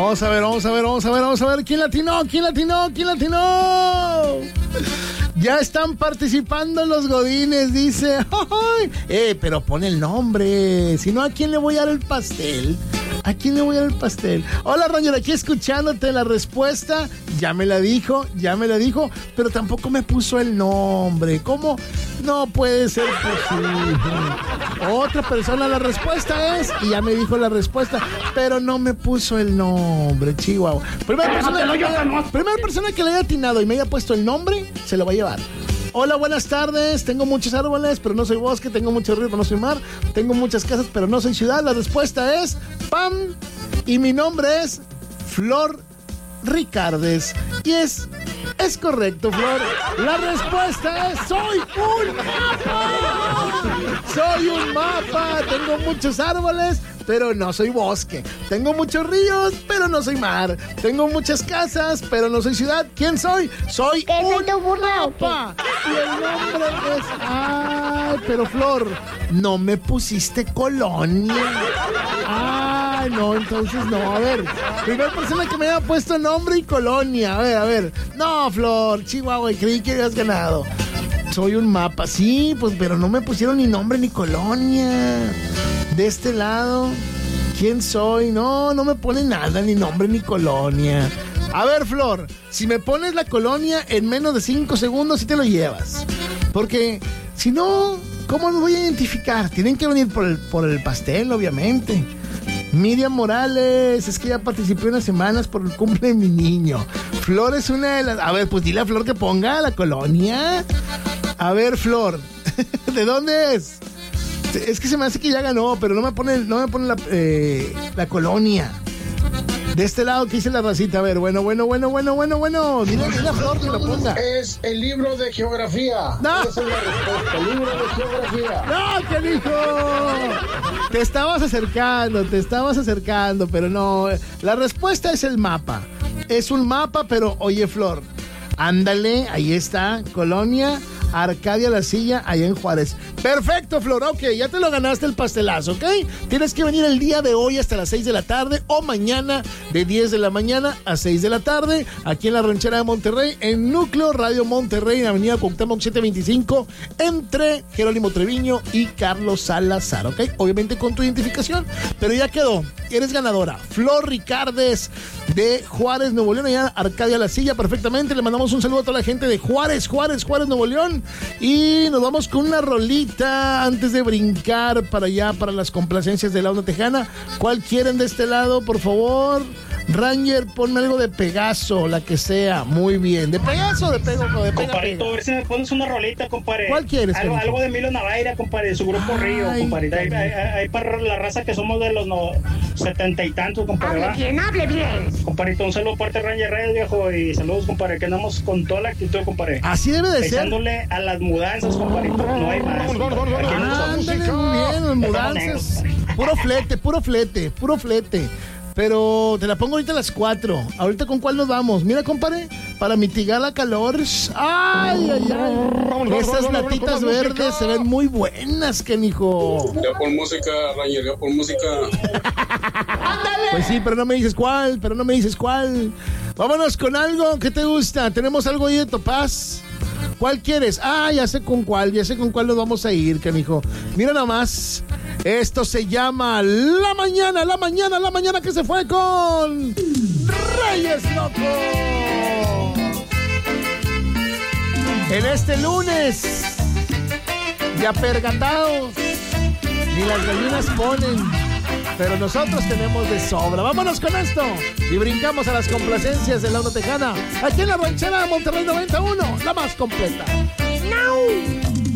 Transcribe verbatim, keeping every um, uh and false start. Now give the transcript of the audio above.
Vamos a ver, vamos a ver, vamos a ver, vamos a ver. ¿Quién latinó? ¿Quién latinó? ¿Quién latinó? Ya están participando los godines, dice. ¡Ay! Eh, pero pon el nombre. Si no, ¿a quién le voy a dar el pastel? ¿A quién le voy a dar el pastel? Hola, Ranger, aquí escuchándote la respuesta. Ya me la dijo, ya me la dijo, pero tampoco me puso el nombre. ¿Cómo? No puede ser posible. Otra persona, la respuesta es, y ya me dijo la respuesta, pero no me puso el nombre, Chihuahua. Primera persona, no, yo, no. Primera persona que le haya atinado y me haya puesto el nombre, se lo va a llevar. Hola, buenas tardes. Tengo muchos árboles, pero no soy bosque. Tengo mucho río, pero no soy mar. Tengo muchas casas, pero no soy ciudad. La respuesta es ¡pam! Y mi nombre es Flor Ricardes. Y es, es correcto, Flor. La respuesta es ¡soy un mapa! ¡Soy un mapa! Tengo muchos árboles, pero no soy bosque. Tengo muchos ríos, pero no soy mar. Tengo muchas casas, pero no soy ciudad. ¿Quién soy? Soy un mapa. Y el nombre es... Ay, pero Flor, no me pusiste colonia. Ay, no, entonces no. A ver, primera persona que me haya puesto nombre y colonia. A ver, a ver. No, Flor, Chihuahua, creí que habías ganado. Soy un mapa, sí, pues, pero no me pusieron ni nombre ni colonia. De este lado, ¿quién soy? No, no me pone nada, ni nombre ni colonia. A ver, Flor, si me pones la colonia en menos de cinco segundos, sí te lo llevas. Porque si no, ¿cómo los voy a identificar? Tienen que venir por el, por el pastel, obviamente. Miriam Morales, es que ya participé unas semanas por el cumple de mi niño. Flor es una de las... A ver, pues dile a Flor que ponga la colonia. A ver, Flor, ¿de dónde es? Es que se me hace que ya ganó, pero no me pone, no me pone la, eh, la colonia. De este lado, ¿qué dice la racita? A ver, bueno, bueno, bueno, bueno, bueno, bueno. Dile, dile a Flor que lo ponga. Es el libro de geografía. No. Esa es la respuesta, el libro de geografía. ¡No, qué dijo! Te estabas acercando, te estabas acercando, pero no. La respuesta es el mapa. Es un mapa, pero oye, Flor, ándale, ahí está, colonia Arcadia La Silla, allá en Juárez. Perfecto, Flor, ok, ya te lo ganaste el pastelazo, ¿ok? Tienes que venir el día de hoy hasta las seis de la tarde o mañana de diez de la mañana a seis de la tarde, aquí en la Ranchera de Monterrey, en Núcleo Radio Monterrey, en Avenida Cuauhtémoc setecientos veinticinco, entre Jerónimo Treviño y Carlos Salazar, ¿ok? Obviamente con tu identificación, pero ya quedó, eres ganadora. Flor Ricardes de Juárez, Nuevo León, allá Arcadia La Silla, perfectamente. Le mandamos un saludo a toda la gente de Juárez, Juárez, Juárez, Nuevo León. Y nos vamos con una rolita antes de brincar para allá, para las complacencias de la onda tejana. ¿Cuál quieren de este lado, por favor? Ranger, ponme algo de Pegaso, la que sea. Muy bien. ¿De Pegaso o de Pego? De pega, compadrito, pega. A ver si me pones una rolita, compadre. ¿Cuál quieres? Algo, algo de Milo Navaira, compadre, de su grupo Ay, Río, compadre. Hay, hay, hay para la raza que somos de los no, setenta y tantos, compadre. Hable bien, hable bien. Compadrito, un saludo parte de Ranger Red, viejo, y saludos, compadre, que andamos con toda la actitud, compadre. Así debe de Pensándole ser. a las mudanzas, compadrito, no hay más. Ándale, muy bien, las mudanzas. Puro flete, puro flete, puro flete. Pero te la pongo ahorita a las cuatro. ¿Ahorita con cuál nos vamos? Mira, compadre, para mitigar la calor. ¡Ay, ay, ay! Estas latitas verdes se ven muy buenas, canijo. Ya por música, Ranger, ya por música. Pues sí, pero no me dices cuál, pero no me dices cuál. Vámonos con algo. ¿Qué te gusta? ¿Tenemos algo ahí de Topaz? ¿Cuál quieres? Ah, ya sé con cuál, ya sé con cuál nos vamos a ir, canijo. Mira nomás. Esto se llama La Mañana, La Mañana, La Mañana que se fue con Reyes Locos. En este lunes, ya pergatados, ni las gallinas ponen, pero nosotros tenemos de sobra. Vámonos con esto y brincamos a las complacencias de la onda tejana, aquí en la Ranchera de Monterrey noventa y uno, la más completa. ¡No!